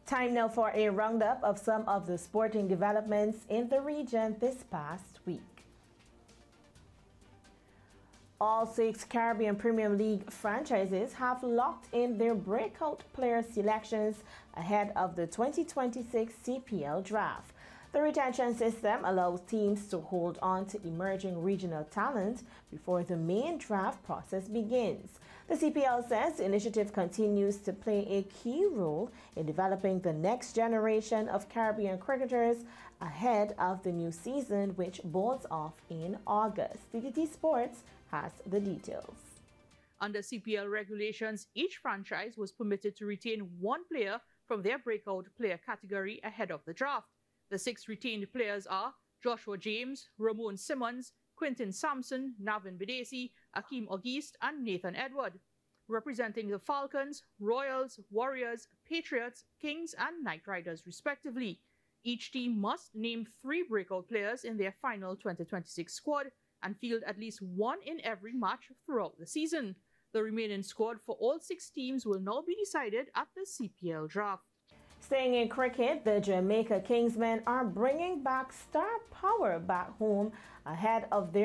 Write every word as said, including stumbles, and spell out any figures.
Time now for a roundup of some of the sporting developments in the region this past week. All six Caribbean Premier League franchises have locked in their breakout player selections ahead of the twenty twenty-six C P L draft. The retention system allows teams to hold on to emerging regional talent before the main draft process begins. The C P L says the initiative continues to play a key role in developing the next generation of Caribbean cricketers ahead of the new season, which boards off in August. D D T Sports has the details. Under C P L regulations, each franchise was permitted to retain one player from their breakout player category ahead of the draft. The six retained players are Joshua James, Ramon Simmons, Quinton Sampson, Navin Bidesi, Akeem Auguste, and Nathan Edward. Representing the Falcons, Royals, Warriors, Patriots, Kings, and Knight Riders respectively. Each team must name three breakout players in their final twenty twenty-six squad and field at least one in every match throughout the season. The remaining squad for all six teams will now be decided at the C P L draft. Staying in cricket, the Jamaica Kingsmen are bringing back star power back home ahead of their